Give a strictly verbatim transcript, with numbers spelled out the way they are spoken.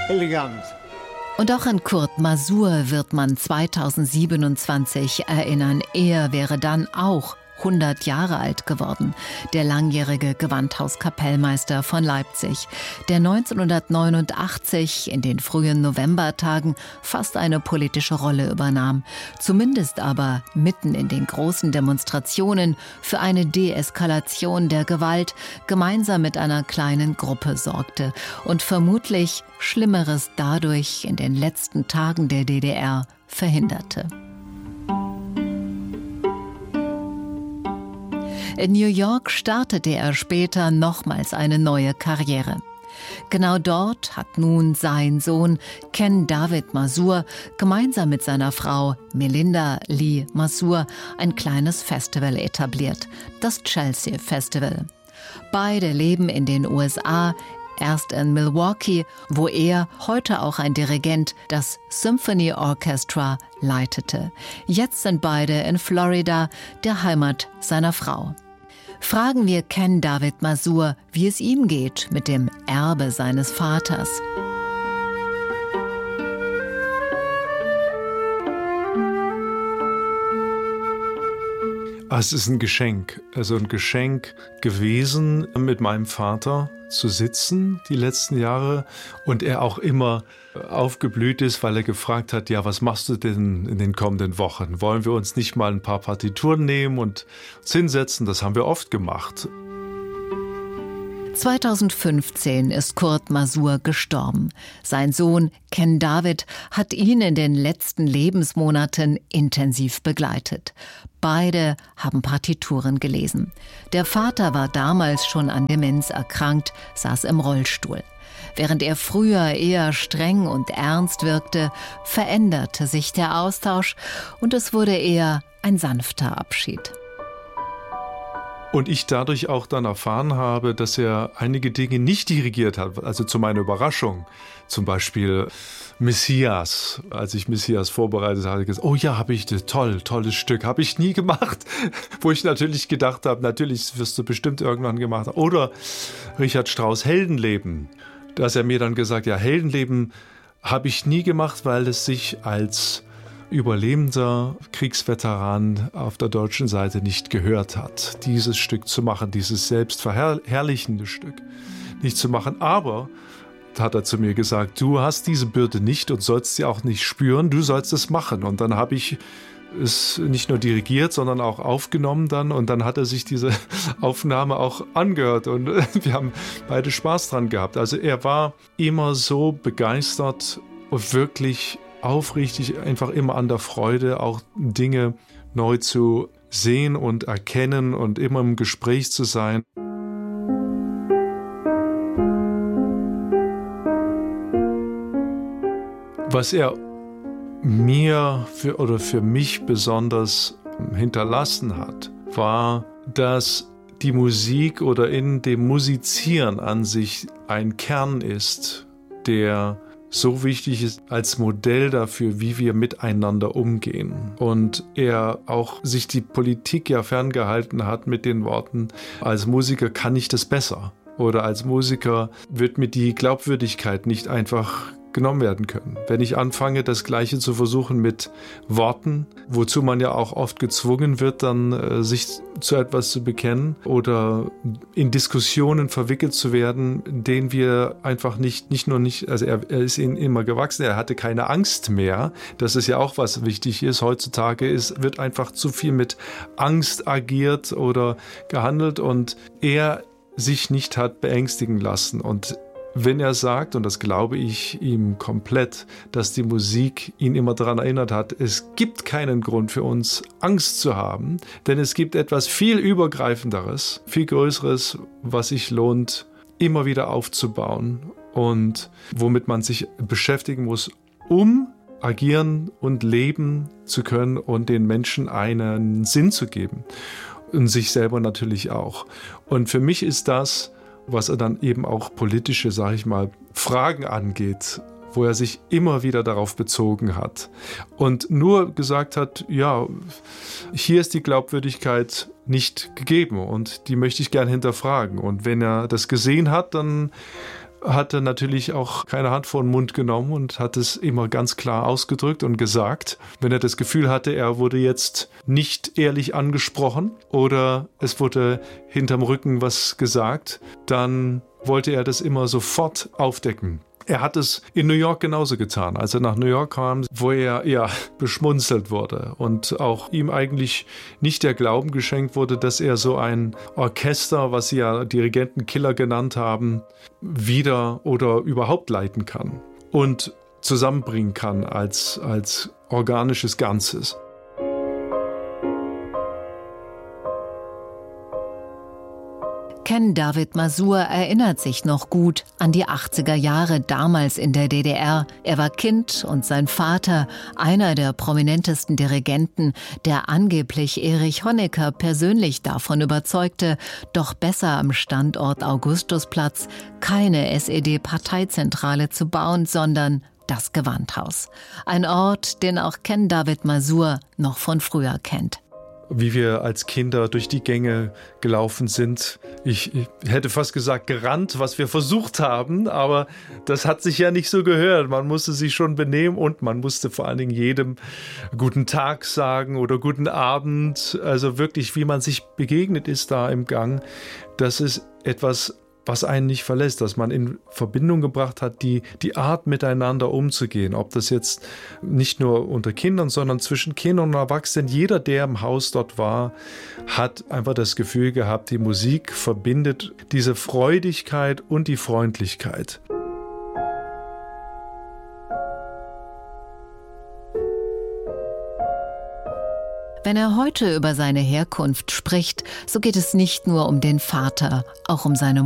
elegant. Und auch an Kurt Masur wird man zweitausendsiebenundzwanzig erinnern. Er wäre dann auch hundert Jahre alt geworden, der langjährige Gewandhauskapellmeister von Leipzig, der neunzehnhundertneunundachtzig in den frühen Novembertagen fast eine politische Rolle übernahm, zumindest aber mitten in den großen Demonstrationen für eine Deeskalation der Gewalt gemeinsam mit einer kleinen Gruppe sorgte und vermutlich Schlimmeres dadurch in den letzten Tagen der D D R verhinderte. In New York startete er später nochmals eine neue Karriere. Genau dort hat nun sein Sohn Ken David Masur gemeinsam mit seiner Frau Melinda Lee Masur ein kleines Festival etabliert, das Chelsea Festival. Beide leben in den U S A, erst in Milwaukee, wo er, heute auch ein Dirigent, das Symphony Orchestra leitete. Jetzt sind beide in Florida, der Heimat seiner Frau. Fragen wir Ken David Masur, wie es ihm geht mit dem Erbe seines Vaters. Es ist ein Geschenk, also ein Geschenk gewesen, mit meinem Vater zu sitzen die letzten Jahre und er auch immer aufgeblüht ist, weil er gefragt hat, ja, was machst du denn in den kommenden Wochen? Wollen wir uns nicht mal ein paar Partituren nehmen und uns hinsetzen? Das haben wir oft gemacht. zweitausendfünfzehn ist Kurt Masur gestorben. Sein Sohn Ken David hat ihn in den letzten Lebensmonaten intensiv begleitet. Beide haben Partituren gelesen. Der Vater war damals schon an Demenz erkrankt, saß im Rollstuhl. Während er früher eher streng und ernst wirkte, veränderte sich der Austausch und es wurde eher ein sanfter Abschied. Und ich dadurch auch dann erfahren habe, dass er einige Dinge nicht dirigiert hat, also zu meiner Überraschung. Zum Beispiel Messias. Als ich Messias vorbereitet hatte, gesagt, oh ja, habe ich das, toll, tolles Stück, habe ich nie gemacht. Wo ich natürlich gedacht habe, natürlich wirst du bestimmt irgendwann gemacht haben. Oder Richard Strauss Heldenleben. Dass er mir dann gesagt, ja, Heldenleben habe ich nie gemacht, weil es sich als überlebender Kriegsveteran auf der deutschen Seite nicht gehört hat, dieses Stück zu machen, dieses selbstverherrlichende Stück nicht zu machen. Aber, hat er zu mir gesagt, du hast diese Bürde nicht und sollst sie auch nicht spüren, du sollst es machen. Und dann habe ich es nicht nur dirigiert, sondern auch aufgenommen dann und dann hat er sich diese Aufnahme auch angehört und wir haben beide Spaß dran gehabt. Also er war immer so begeistert und wirklich aufrichtig, einfach immer an der Freude, auch Dinge neu zu sehen und erkennen und immer im Gespräch zu sein. Was er mir für, oder für mich besonders hinterlassen hat, war, dass die Musik oder in dem Musizieren an sich ein Kern ist, der so wichtig ist als Modell dafür, wie wir miteinander umgehen. Und er auch sich die Politik ja ferngehalten hat mit den Worten, als Musiker kann ich das besser. Oder als Musiker wird mir die Glaubwürdigkeit nicht einfach genommen werden können. Wenn ich anfange, das Gleiche zu versuchen mit Worten, wozu man ja auch oft gezwungen wird, dann äh, sich zu etwas zu bekennen oder in Diskussionen verwickelt zu werden, denen wir einfach nicht, nicht nur nicht, also er, er ist ihnen immer gewachsen, er hatte keine Angst mehr. Das ist ja auch was wichtig ist. Heutzutage ist, wird einfach zu viel mit Angst agiert oder gehandelt und er sich nicht hat beängstigen lassen. Und wenn er sagt, und das glaube ich ihm komplett, dass die Musik ihn immer daran erinnert hat, es gibt keinen Grund für uns, Angst zu haben, denn es gibt etwas viel Übergreifenderes, viel Größeres, was sich lohnt, immer wieder aufzubauen und womit man sich beschäftigen muss, um agieren und leben zu können und den Menschen einen Sinn zu geben und sich selber natürlich auch. Und für mich ist das, was er dann eben auch politische, sage ich mal, Fragen angeht, wo er sich immer wieder darauf bezogen hat und nur gesagt hat, ja, hier ist die Glaubwürdigkeit nicht gegeben und die möchte ich gern hinterfragen. Und wenn er das gesehen hat, dann hatte natürlich auch keine Hand vor den Mund genommen und hat es immer ganz klar ausgedrückt und gesagt. Wenn er das Gefühl hatte, er wurde jetzt nicht ehrlich angesprochen oder es wurde hinterm Rücken was gesagt, dann wollte er das immer sofort aufdecken. Er hat es in New York genauso getan, als er nach New York kam, wo er ja beschmunzelt wurde und auch ihm eigentlich nicht der Glauben geschenkt wurde, dass er so ein Orchester, was sie ja Dirigentenkiller genannt haben, wieder oder überhaupt leiten kann und zusammenbringen kann als, als organisches Ganzes. Ken David Mazur erinnert sich noch gut an die achtziger Jahre damals in der D D R. Er war Kind und sein Vater, einer der prominentesten Dirigenten, der angeblich Erich Honecker persönlich davon überzeugte, doch besser am Standort Augustusplatz keine S E D-Parteizentrale zu bauen, sondern das Gewandhaus. Ein Ort, den auch Ken David Mazur noch von früher kennt. Wie wir als Kinder durch die Gänge gelaufen sind. Ich, ich hätte fast gesagt gerannt, was wir versucht haben, aber das hat sich ja nicht so gehört. Man musste sich schon benehmen und man musste vor allen Dingen jedem guten Tag sagen oder guten Abend. Also wirklich, wie man sich begegnet ist da im Gang. Das ist etwas, was einen nicht verlässt, dass man in Verbindung gebracht hat, die, die Art miteinander umzugehen. Ob das jetzt nicht nur unter Kindern, sondern zwischen Kindern und Erwachsenen. Jeder, der im Haus dort war, hat einfach das Gefühl gehabt, die Musik verbindet diese Freudigkeit und die Freundlichkeit. Wenn er heute über seine Herkunft spricht, so geht es nicht nur um den Vater, auch um seine